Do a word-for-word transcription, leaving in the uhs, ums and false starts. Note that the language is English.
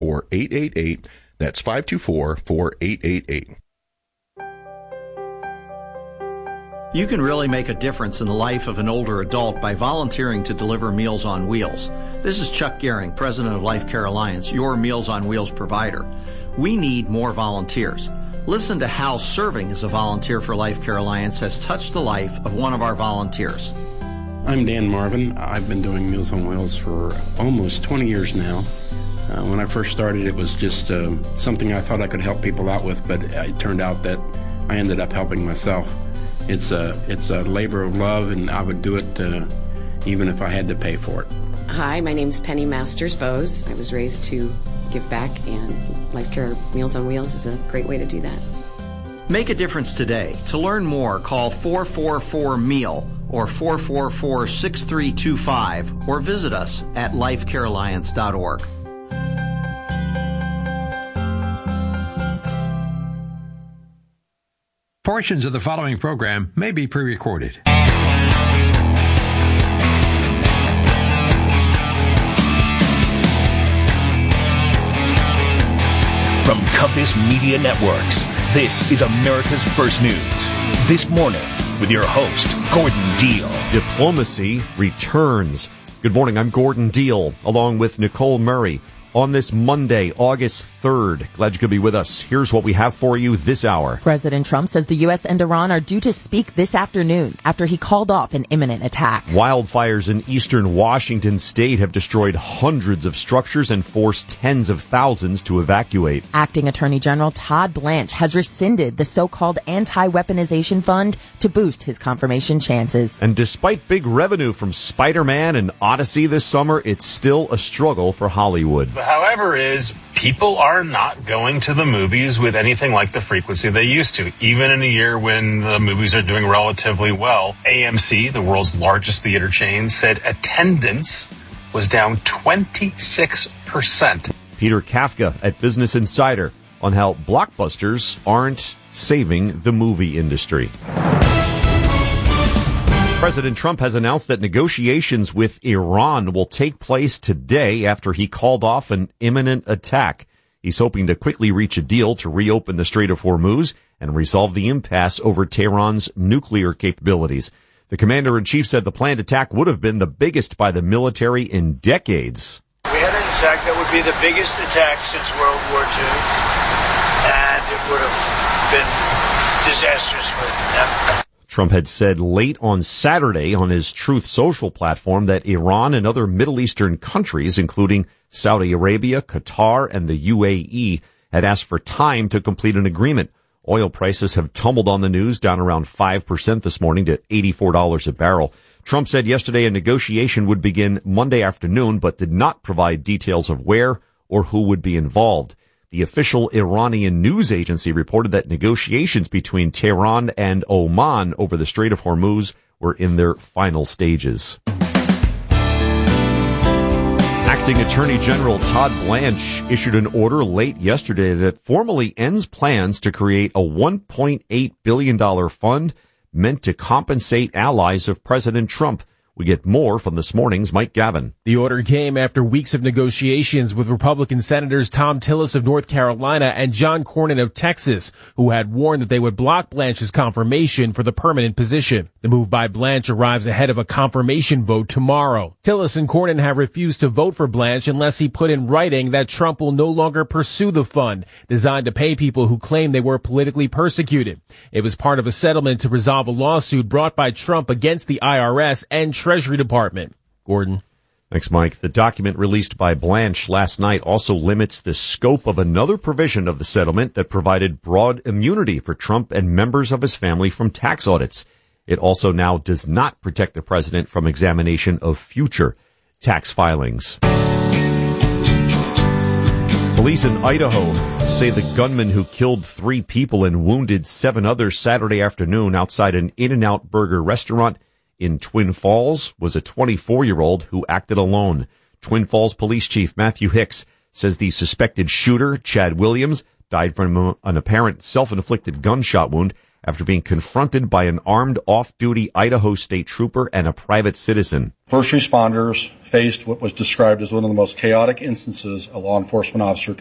four eight eight eight. That's five two four, four eight eight eight. You can really make a difference in the life of an older adult by volunteering to deliver Meals on Wheels. This is Chuck Gehring, president of Life Care Alliance, your Meals on Wheels provider. We need more volunteers. Listen to how serving as a volunteer for Life Care Alliance has touched the life of one of our volunteers. I'm Dan Marvin. I've been doing Meals on Wheels for almost twenty years now. Uh, when I first started, it was just uh, something I thought I could help people out with, but it turned out that I ended up helping myself. It's a, it's a labor of love, and I would do it uh, even if I had to pay for it. Hi, my name's Penny Masters Bose. I was raised to give back, and Life Care Meals on Wheels is a great way to do that. Make a difference today. To learn more, call four four four, M E A L or four four four, six three two five or visit us at life care alliance dot org. Portions of the following program may be pre-recorded. From Compass Media Networks, this is America's First News. This morning, with your host, Gordon Deal. Diplomacy returns. Good morning, I'm Gordon Deal, along with Nicole Murray. On this Monday, August third. Glad you could be with us. Here's what we have for you this hour. President Trump says the U S and Iran are due to speak this afternoon after he called off an imminent attack. Wildfires in eastern Washington state have destroyed hundreds of structures and forced tens of thousands to evacuate. Acting Attorney General Todd Blanche has rescinded the so-called anti-weaponization fund to boost his confirmation chances. And despite big revenue from Spider-Man and Odyssey this summer, it's still a struggle for Hollywood. However, is people are not going to the movies with anything like the frequency they used to. Even in a year when the movies are doing relatively well, A M C, the world's largest theater chain, said attendance was down twenty-six percent. Peter Kafka at Business Insider on how blockbusters aren't saving the movie industry. President Trump has announced that negotiations with Iran will take place today after he called off an imminent attack. He's hoping to quickly reach a deal to reopen the Strait of Hormuz and resolve the impasse over Tehran's nuclear capabilities. The commander-in-chief said the planned attack would have been the biggest by the military in decades. We had an attack that would be the biggest attack since World War Two, and it would have been disastrous for them. Trump had said late on Saturday on his Truth Social platform that Iran and other Middle Eastern countries, including Saudi Arabia, Qatar, and the U A E, had asked for time to complete an agreement. Oil prices have tumbled on the news, down around five percent this morning to eighty-four dollars a barrel. Trump said yesterday a negotiation would begin Monday afternoon, but did not provide details of where or who would be involved. The official Iranian news agency reported that negotiations between Tehran and Oman over the Strait of Hormuz were in their final stages. Acting Attorney General Todd Blanche issued an order late yesterday that formally ends plans to create a one point eight billion dollars fund meant to compensate allies of President Trump. We get more from this morning's Mike Gavin. The order came after weeks of negotiations with Republican Senators Tom Tillis of North Carolina and John Cornyn of Texas, who had warned that they would block Blanche's confirmation for the permanent position. The move by Blanche arrives ahead of a confirmation vote tomorrow. Tillis and Cornyn have refused to vote for Blanche unless he put in writing that Trump will no longer pursue the fund, designed to pay people who claim they were politically persecuted. It was part of a settlement to resolve a lawsuit brought by Trump against the I R S and Treasury Department. Gordon. Thanks, Mike. The document released by Blanche last night also limits the scope of another provision of the settlement that provided broad immunity for Trump and members of his family from tax audits. It also now does not protect the president from examination of future tax filings. Police in Idaho say the gunman who killed three people and wounded seven others Saturday afternoon outside an In-N-Out Burger restaurant in Twin Falls was a twenty-four-year-old who acted alone. Twin Falls Police Chief Matthew Hicks says the suspected shooter, Chad Williams, died from an apparent self-inflicted gunshot wound after being confronted by an armed off-duty Idaho state trooper and a private citizen. First responders faced what was described as one of the most chaotic instances a law enforcement officer